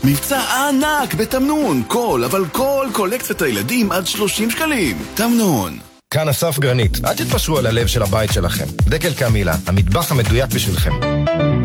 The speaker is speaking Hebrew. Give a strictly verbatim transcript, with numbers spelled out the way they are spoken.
מבצע ענק בתמנון, כל, אבל כל קולקציית הילדים עד שלושים שקלים. תמנון. כאן אסף גרנית, אל תתפשרו על הלב של הבית שלכם. דקל קמילה, המטבח המדויק בשבילכם.